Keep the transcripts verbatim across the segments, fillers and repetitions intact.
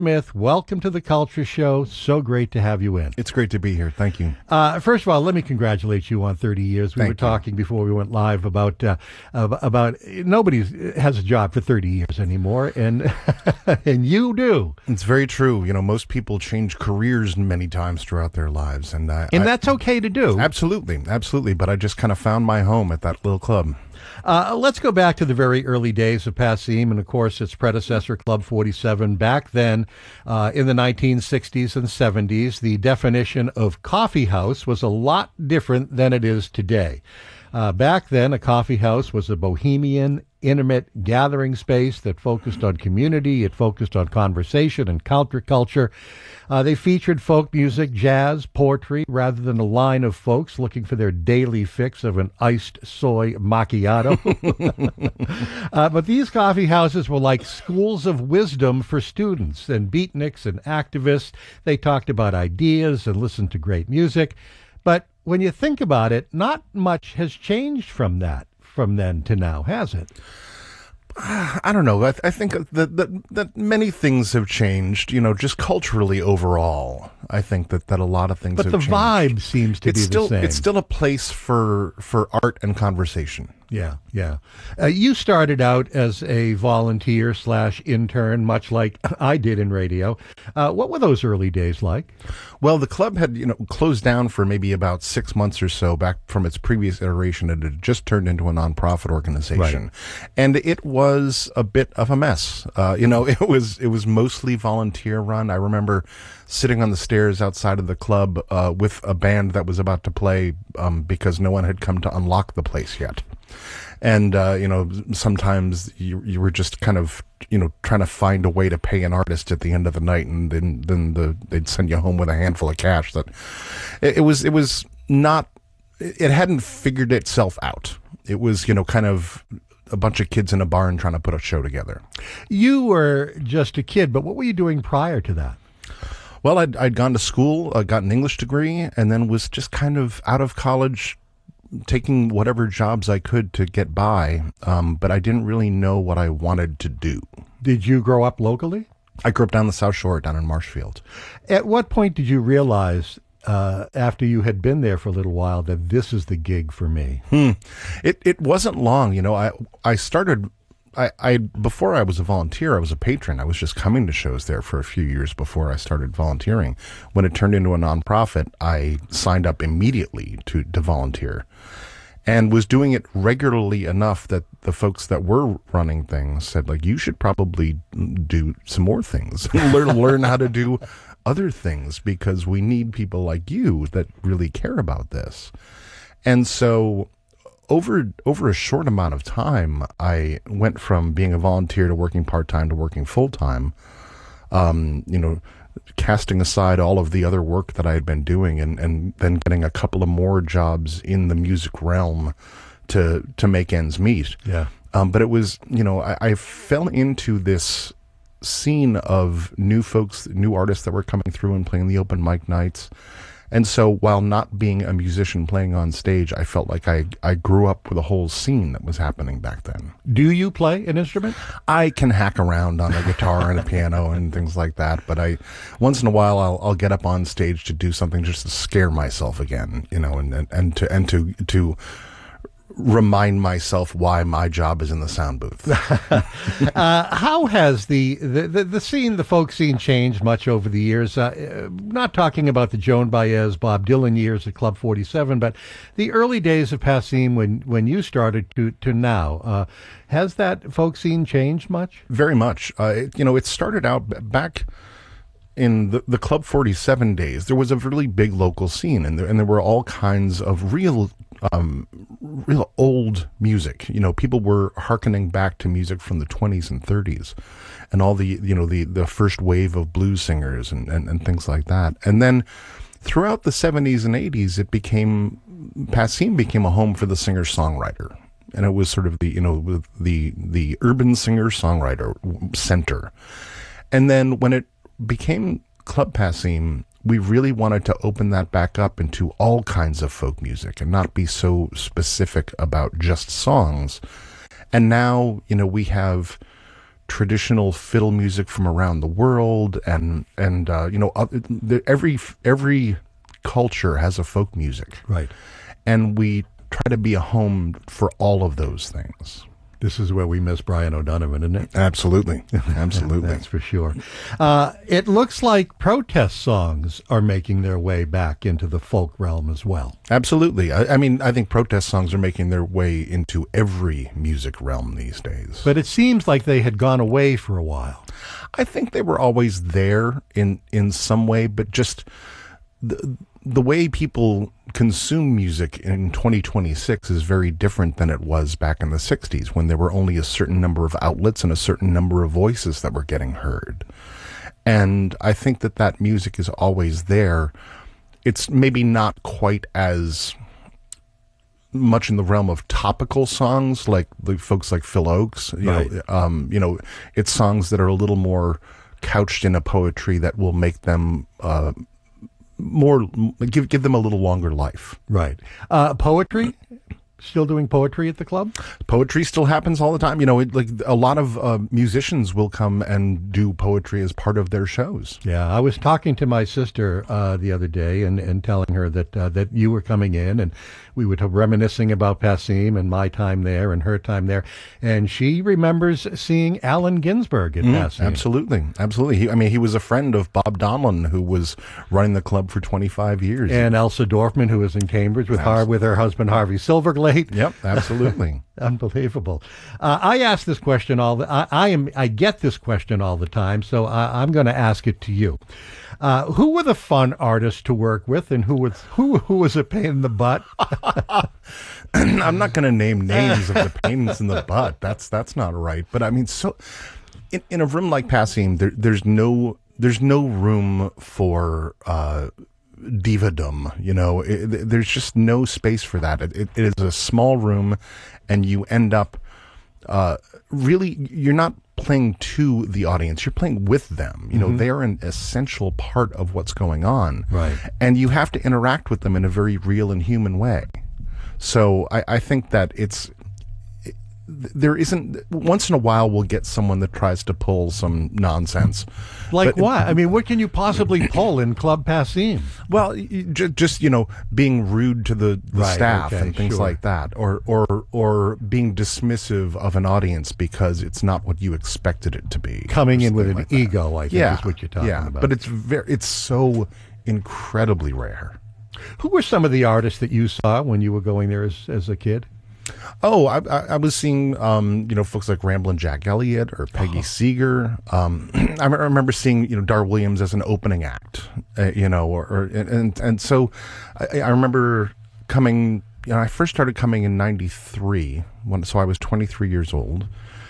Smith, welcome to the Culture Show. So great to have you in. It's great to be here. Thank you. Uh, first of all, let me congratulate you on thirty years. We Thank were talking you. before we went live about uh, about nobody has a job for thirty years anymore, and and you do. It's very true. You know, most people change careers many times throughout their lives, and I, and I, that's okay to do. Absolutely, absolutely. But I just kind of found my home at that little club. Uh, let's go back to the very early days of Passim and, of course, its predecessor, Club forty-seven. Back then, uh, in the nineteen sixties and seventies, the definition of coffee house was a lot different than it is today. Uh, back then, a coffee house was a bohemian, intimate gathering space that focused on community. It focused on conversation and counterculture. Uh, they featured folk music, jazz, poetry, rather than a line of folks looking for their daily fix of an iced soy macchiato. uh, but these coffee houses were like schools of wisdom for students and beatniks and activists. They talked about ideas and listened to great music. But when you think about it, not much has changed from that, from then to now, has it? I don't know. I, th- I think that, that that many things have changed, you know, just culturally overall. I think that, that a lot of things but have changed. But the vibe seems to it's be still, the same. It's still a place for, for art and conversation. Yeah, yeah. Uh, you started out as a volunteer slash intern, much like I did in radio. Uh, what were those early days like? Well, the club had, you know, closed down for maybe about six months or so back from its previous iteration. It had just turned into a nonprofit organization, right. And it was a bit of a mess. Uh, you know, it was it was mostly volunteer run. I remember sitting on the stairs outside of the club uh, with a band that was about to play um, because no one had come to unlock the place yet. And, uh, you know, sometimes you you were just kind of, you know, trying to find a way to pay an artist at the end of the night, and then then the they'd send you home with a handful of cash. That it, it was it was not it hadn't figured itself out. It was, you know, kind of a bunch of kids in a barn trying to put a show together. You were just a kid, but what were you doing prior to that? Well, I'd I'd gone to school, uh, got an English degree, and then was just kind of out of college, taking whatever jobs I could to get by, um, but I didn't really know what I wanted to do. Did you grow up locally? I grew up down the South Shore, down in Marshfield. At what point did you realize, uh, after you had been there for a little while, that this is the gig for me? Hmm. It it wasn't long, you know. I I started. I, I before I was a volunteer, I was a patron. I was just coming to shows there for a few years before I started volunteering. When it turned into a nonprofit, I signed up immediately to, to volunteer, and was doing it regularly enough that the folks that were running things said, like, you should probably do some more things, learn learn how to do other things, because we need people like you that really care about this. And so Over over a short amount of time, I went from being a volunteer to working part-time to working full-time, um, you know, casting aside all of the other work that I had been doing, and, and then getting a couple of more jobs in the music realm to to make ends meet. Yeah. Um, but it was, you know, I, I fell into this scene of new folks, new artists that were coming through and playing the open mic nights. And so while not being a musician playing on stage, I felt like I, I grew up with a whole scene that was happening back then. Do you play an instrument? I can hack around on a guitar and a piano and things like that, but I once in a while I'll I'll get up on stage to do something just to scare myself again, you know, and and, and to and to to remind myself why my job is in the sound booth. uh, how has the, the, the, the scene, the folk scene, changed much over the years? Uh, not talking about the Joan Baez, Bob Dylan years at Club forty-seven, but the early days of Passim when, when you started to, to now. Uh, has that folk scene changed much? Very much. Uh, it, you know, it started out b- back in the, the Club forty-seven days. There was a really big local scene, and there, and there were all kinds of real Um, real old music. You know, people were hearkening back to music from the twenties and thirties, and all the, you know, the, the first wave of blues singers and, and, and things like that. And then throughout the seventies and eighties, it became, Passim became a home for the singer-songwriter. And it was sort of the, you know, the, the urban singer-songwriter center. And then when it became Club Passim, we really wanted to open that back up into all kinds of folk music and not be so specific about just songs. And now, you know, we have traditional fiddle music from around the world, and and uh, you know, uh, the, every every culture has a folk music, Right. and we try to be a home for all of those things. This is where we miss Brian O'Donovan, isn't it? Absolutely, absolutely. That's for sure. Uh, it looks like protest songs are making their way back into the folk realm as well. Absolutely. I, I mean, I think protest songs are making their way into every music realm these days. But it seems like they had gone away for a while. I think they were always there in, in some way, but just the, the way people consume music in twenty twenty-six is very different than it was back in the sixties, when there were only a certain number of outlets and a certain number of voices that were getting heard. And I think that that music is always there. It's maybe not quite as much in the realm of topical songs like the folks like Phil Oakes. You Right. know, um, you know, it's songs that are a little more couched in a poetry that will make them uh, more give give them a little longer life. Right. Uh, poetry? Still doing poetry at the club? Poetry still happens all the time. You know, it, like a lot of uh, musicians will come and do poetry as part of their shows. Yeah, I was talking to my sister uh, the other day and, and telling her that uh, that you were coming in, and we were reminiscing about Passim and my time there and her time there, and she remembers seeing Allen Ginsberg at Mm, Passim. absolutely, absolutely. He, I mean, he was a friend of Bob Donlin, who was running the club for twenty-five years. And Elsa Dorfman, who was in Cambridge with Har- with her husband Harvey Silverglade. Yep, absolutely. Unbelievable. Uh, I ask this question all the. I, I am. I get this question all the time, so I, I'm going to ask it to you. Uh, who were the fun artists to work with, and who was who who was a pain in the butt? I'm not going to name names of the pains in the butt. That's that's not right. But I mean, so in, in a room like Passim, there, there's no there's no room for uh, divadom. You know, it, there's just no space for that. It, it, it is a small room, and you end up uh, really you're not playing to the audience, you're playing with them. You know, mm-hmm. they're an essential part of what's going on, right? And you have to interact with them in a very real and human way. So I, I think that it's it, there isn't once in a while we'll get someone that tries to pull some nonsense. Like but, what? I mean, what can you possibly pull in Club Passim? Well, just, just you know, being rude to the, the right, staff okay, and things sure. like that, or or or being dismissive of an audience because it's not what you expected it to be. Coming in with an like ego, I think, yeah, is what you're talking yeah, about. but it's very it's so incredibly rare. Who were some of the artists that you saw when you were going there as, as a kid? Oh, I, I, I was seeing, um, you know, folks like Ramblin' Jack Elliott or Peggy oh. Seeger. Um, I remember seeing, you know, Dar Williams as an opening act, uh, you know, or, or and and so I, I remember coming. You know, I first started coming in ninety-three, when so I was twenty-three years old,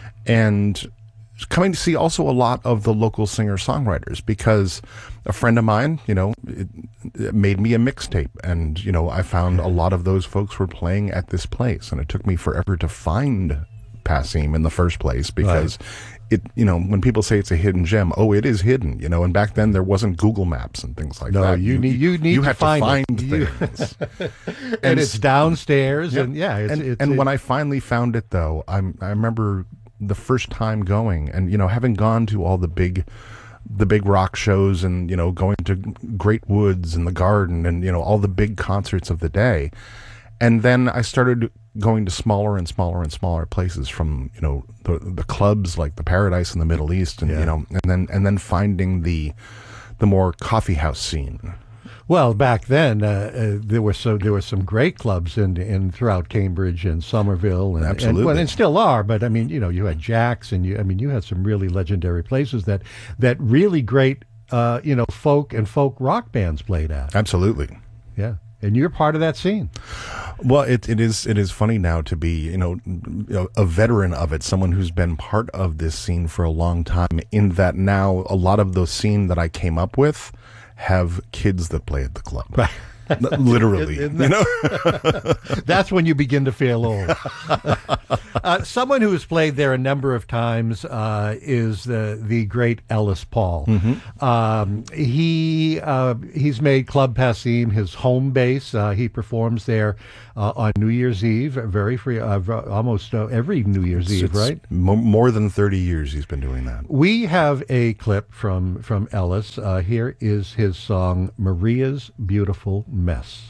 and coming to see also a lot of the local singer-songwriters, because a friend of mine, you know, it, it made me a mixtape, and, you know, I found a lot of those folks were playing at this place, and it took me forever to find Passim in the first place, because right. it, you know, when people say it's a hidden gem, oh, it is hidden, you know, and back then there wasn't Google Maps and things like no, that. You, you need, you need you to had find, to find it. things. and, and it's downstairs, yeah. and yeah, it's, and, it's, and it, when I finally found it, though, I'm, I remember the first time going, and you know, having gone to all the big the big rock shows, and you know, going to Great Woods and the Garden, and you know, all the big concerts of the day, and then I started going to smaller and smaller and smaller places, from you know, the the clubs like the Paradise in the Middle East, and yeah. you know, and then and then finding the the more coffee house scene. Well, back then uh, uh, there were so there were some great clubs in in throughout Cambridge and Somerville, and absolutely, and, well, and still are. But I mean, you know, you had Jack's, and you I mean, you had some really legendary places that that really great, uh, you know, folk and folk rock bands played at. Absolutely, yeah. And you're part of that scene. Well, it it is it is funny now to be you know a veteran of it, someone who's been part of this scene for a long time. In that now a lot of the scene that I came up with have kids that play at the club. Right. Literally, Isn't you know. That's when you begin to feel old. uh, someone who has played there a number of times uh, is the the great Ellis Paul. Mm-hmm. Um, he uh, he's made Club Passim his home base. Uh, he performs there uh, on New Year's Eve, very free, uh, almost uh, every New Year's It's, Eve, it's right? mo- more than thirty years he's been doing that. We have a clip from from Ellis. Uh, here is his song "Maria's Beautiful Mess."